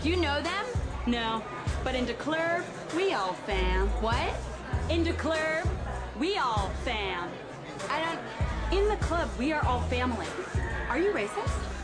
Do you know them? No, but in the club, we all fam. What? In the club, we all fam. I don't... In the club, we are all family. Are you racist?